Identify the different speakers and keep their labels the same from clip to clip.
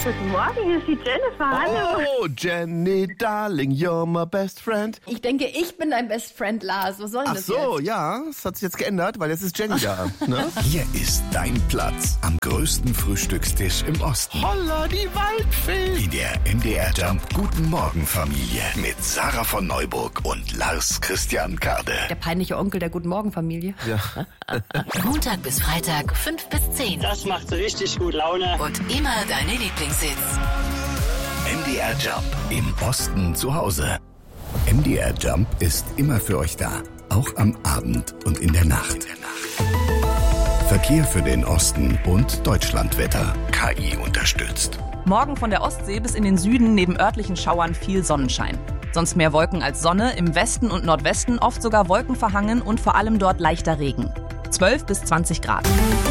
Speaker 1: Guten Morgen, hier ist die Jennifer. Hallo.
Speaker 2: Oh, Jenny, darling, you're my best friend.
Speaker 3: Ich denke, ich bin dein Best Friend, Lars. Was soll denn
Speaker 2: Ach
Speaker 3: das
Speaker 2: so,
Speaker 3: jetzt?
Speaker 2: ja, das hat sich jetzt geändert, weil jetzt ist Jenny da. Ne?
Speaker 4: Hier ist dein Platz am größten Frühstückstisch im Osten.
Speaker 2: Holla, die Waldfee.
Speaker 4: In der MDR Jump Guten Morgen Familie mit Sarah von Neuburg und Lars Christian Kade.
Speaker 3: Der peinliche Onkel der Guten Morgen Familie.
Speaker 2: Ja.
Speaker 5: Montag bis Freitag 5 bis 10.
Speaker 6: Das macht richtig gut Laune.
Speaker 5: Und immer deine Lieblingshits.
Speaker 4: MDR Jump im Osten zu Hause. MDR Jump ist immer für euch da, auch am Abend und in der Nacht. Verkehr für den Osten und Deutschlandwetter. KI unterstützt.
Speaker 7: Morgen von der Ostsee bis in den Süden neben örtlichen Schauern viel Sonnenschein. Sonst mehr Wolken als Sonne, im Westen und Nordwesten oft sogar wolkenverhangen und vor allem dort leichter Regen. 12 bis 20 Grad.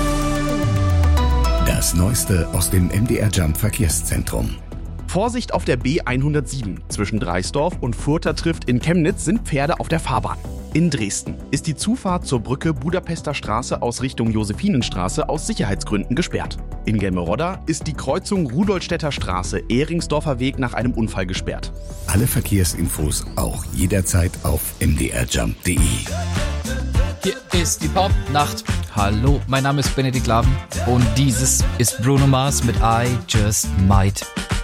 Speaker 4: Das Neueste aus dem MDR Jump Verkehrszentrum.
Speaker 8: Vorsicht auf der B107. Zwischen Dreisdorf und Furter trifft in Chemnitz sind Pferde auf der Fahrbahn. In Dresden ist die Zufahrt zur Brücke Budapester Straße aus Richtung Josephinenstraße aus Sicherheitsgründen gesperrt. In Gelmerodda ist die Kreuzung Rudolstädter Straße Ehringsdorfer Weg nach einem Unfall gesperrt.
Speaker 4: Alle Verkehrsinfos auch jederzeit auf mdrjump.de.
Speaker 9: Hier ist die Pop-Nacht. Hallo, mein Name ist Benedikt Laven und dieses ist Bruno Mars mit I Just Might.